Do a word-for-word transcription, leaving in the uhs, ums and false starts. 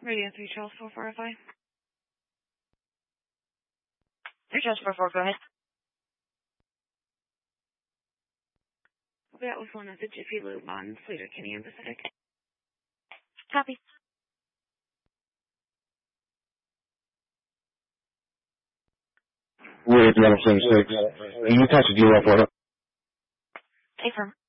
Radio three Charles four four five. three Charles four four, go ahead. That was one of the Jiffy Lube on Sleater, Kinney, and Pacific. Copy. We're at seventy-six. Can you touch the deal up for it? Affirm.